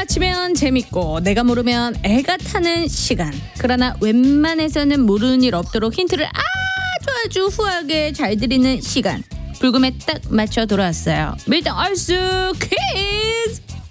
맞히면 재밌고 내가 모르면 애가 타는 시간. 그러나 웬만해서는 모르는 일 없도록 힌트를 아주 후하게 잘 드리는 시간. 불금에 딱 맞춰 돌아왔어요. 밀당 얼쑤 퀴즈.